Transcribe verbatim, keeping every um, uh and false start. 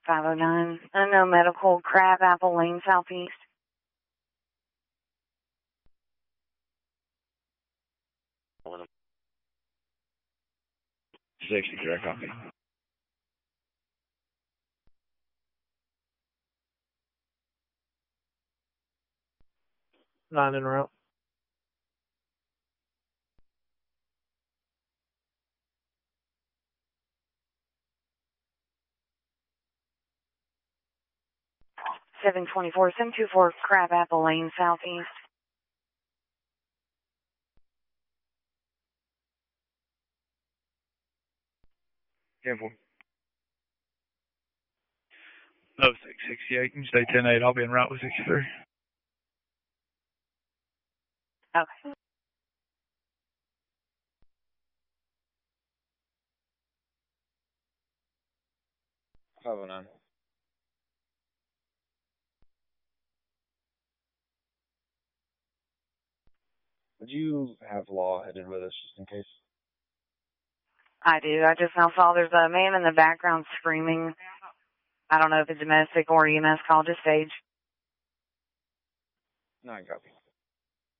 five oh nine. Unknown medical, Crab Apple Lane, Southeast. sixty, direct copy. Nine en route. seven twenty-four, seven two four, Crab Apple Lane, Southeast. ten four. oh six sixty-eight, you stay ten eight, I'll be en route with sixty-three. Okay. five oh nine. Would you have law headed with us just in case? I do. I just now saw there's a man in the background screaming. I don't know if it's domestic or E M S call, just stage. Nine copy.